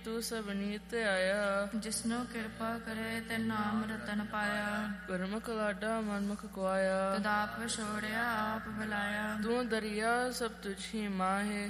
ਤੂੰ ਸਭਨੀ ਤੇ ਆਇਆ। ਜਿਸਨੂੰ ਕਿਰਪਾ ਕਰੇ ਤੇ ਨਾਮ ਰਤਨ ਪਾਇਆ। ਗੁਰਮੁਖ ਲਾਡਾ ਮਨਮੁਖ ਕੁਆਇਆ। ਤਦ ਆਪ ਵਿਛੋੜਿਆ ਆਪ ਬੁਲਾਇਆ। ਤੂੰ ਦਰਿਆ ਸਭ ਤੁਝੀ ਮਾਹੇ।